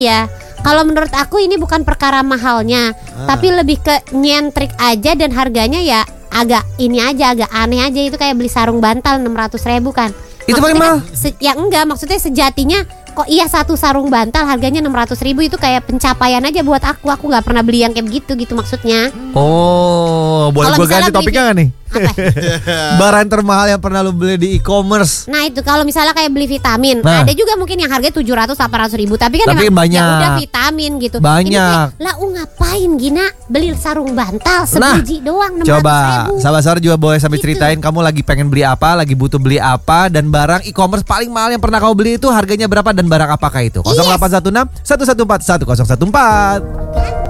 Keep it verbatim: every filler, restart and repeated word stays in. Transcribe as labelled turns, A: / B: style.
A: Ya, kalau menurut aku ini bukan perkara mahalnya, ah. tapi lebih ke nyentrik aja dan harganya ya agak ini aja, agak aneh aja. Itu kayak beli sarung bantal enam ratus ribu kan.
B: Itu paling mahal?
A: Kan, se- ya enggak, maksudnya sejatinya kok iya satu sarung bantal harganya enam ratus ribu itu kayak pencapaian aja buat aku. Aku gak pernah beli yang kayak begitu gitu maksudnya.
B: Oh, boleh gue ganti topiknya gak nih?
A: Apa?
B: Barang termahal yang pernah lu beli di e-commerce.
A: Nah itu kalau misalnya kayak beli vitamin, nah. ada juga mungkin yang harganya tujuh ratus delapan ratus ribu. Tapi kan
B: tapi
A: emang
B: banyak.
A: ya udah vitamin gitu.
B: Banyak.
A: Ini kayak, lah uh, ngapain Gina beli sarung bantal sebiji nah, doang enam ratus ribu.
B: Coba sahabat-sahabat juga boleh sambil gitu. Ceritain kamu lagi pengen beli apa, lagi butuh beli apa, dan barang e-commerce paling mahal yang pernah kamu beli itu harganya berapa dan barang apakah itu? nol delapan satu enam satu satu empat satu nol satu empat.